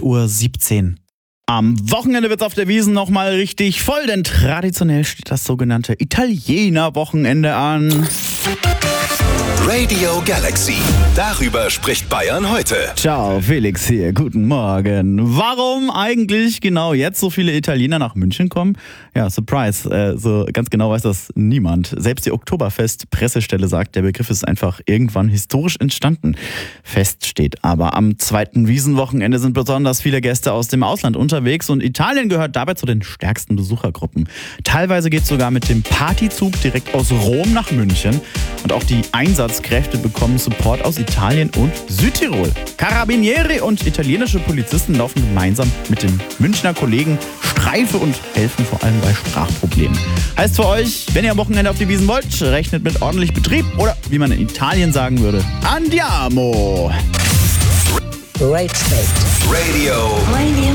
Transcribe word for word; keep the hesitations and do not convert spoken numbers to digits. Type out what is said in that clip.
Uhr siebzehn. Am Wochenende wird's auf der Wiesn nochmal richtig voll, denn traditionell steht das sogenannte Italiener-Wochenende an. Radio Galaxy. Darüber spricht Bayern heute. Ciao, Felix hier. Guten Morgen. Warum eigentlich genau jetzt so viele Italiener nach München kommen? Ja, Surprise. Äh, so ganz genau weiß das niemand. Selbst die Oktoberfest-Pressestelle sagt, der Begriff ist einfach irgendwann historisch entstanden. Fest steht aber, am zweiten Wiesnwochenende sind besonders viele Gäste aus dem Ausland unterwegs und Italien gehört dabei zu den stärksten Besuchergruppen. Teilweise geht es sogar mit dem Partyzug direkt aus Rom nach München. Und auch die Einsatzkräfte bekommen Support aus Italien und Südtirol. Carabinieri und italienische Polizisten laufen gemeinsam mit den Münchner Kollegen Streife und helfen vor allem bei Sprachproblemen. Heißt für euch, wenn ihr am Wochenende auf die Wiesn wollt, rechnet mit ordentlich Betrieb oder, wie man in Italien sagen würde, Andiamo! Radio